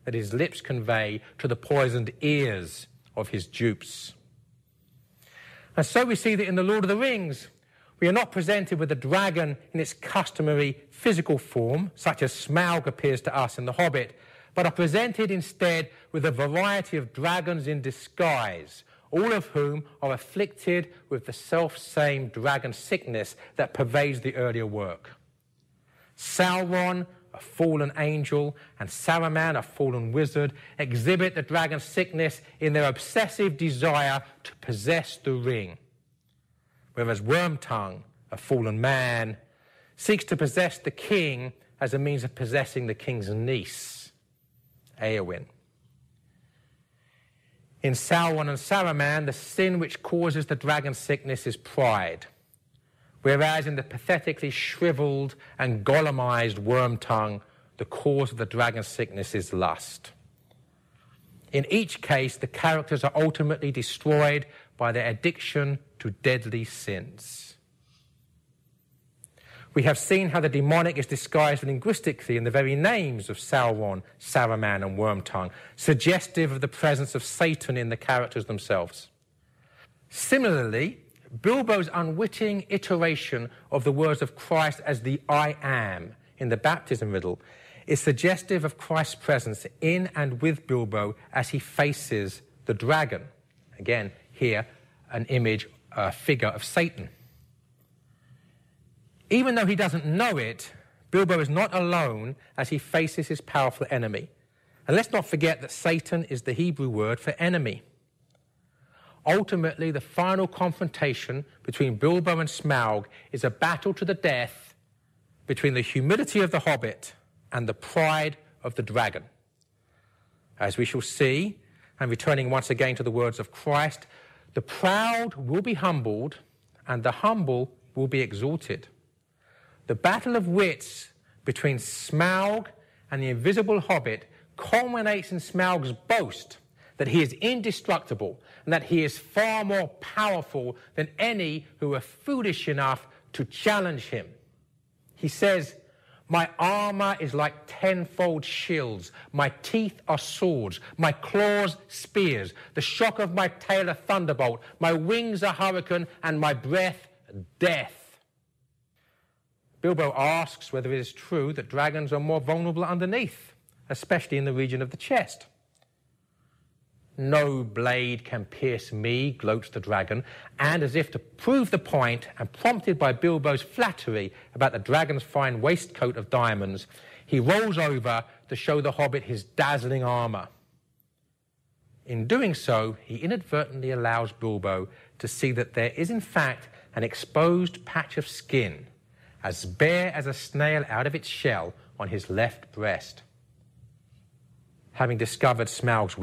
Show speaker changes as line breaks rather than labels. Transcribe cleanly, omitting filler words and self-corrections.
that his lips convey to the poisoned ears of his dupes. And so we see that in The Lord of the Rings, we are not presented with the dragon in its customary physical form, such as Smaug appears to us in The Hobbit, but are presented instead with a variety of dragons in disguise, all of whom are afflicted with the self-same dragon sickness that pervades the earlier work. Sauron, a fallen angel, and Saruman, a fallen wizard, exhibit the dragon sickness in their obsessive desire to possess the ring, whereas Wormtongue, a fallen man, seeks to possess the king as a means of possessing the king's niece, Éowyn. In Sauron and Saruman, the sin which causes the dragon sickness is pride, whereas in the pathetically shriveled and golemized Wormtongue, the cause of the dragon sickness is lust. In each case, the characters are ultimately destroyed by their addiction to deadly sins. We have seen how the demonic is disguised linguistically in the very names of Sauron, Saruman, and Wormtongue, suggestive of the presence of Satan in the characters themselves. Similarly, Bilbo's unwitting iteration of the words of Christ as the I am in the baptism riddle is suggestive of Christ's presence in and with Bilbo as he faces the dragon. Again, here, an image, a figure of Satan. Even though he doesn't know it, Bilbo is not alone as he faces his powerful enemy. And let's not forget that Satan is the Hebrew word for enemy. Ultimately, the final confrontation between Bilbo and Smaug is a battle to the death between the humility of the hobbit and the pride of the dragon. As we shall see, and returning once again to the words of Christ, the proud will be humbled and the humble will be exalted. The battle of wits between Smaug and the invisible hobbit culminates in Smaug's boast that he is indestructible and that he is far more powerful than any who are foolish enough to challenge him. He says, "My armor is like tenfold shields, my teeth are swords, my claws spears, the shock of my tail a thunderbolt, my wings a hurricane, and my breath death." Bilbo asks whether it is true that dragons are more vulnerable underneath, especially in the region of the chest. "No blade can pierce me," gloats the dragon, and as if to prove the point, and prompted by Bilbo's flattery about the dragon's fine waistcoat of diamonds, he rolls over to show the hobbit his dazzling armour. In doing so, he inadvertently allows Bilbo to see that there is in fact an exposed patch of skin, as bare as a snail out of its shell, on his left breast. Having discovered Smaug's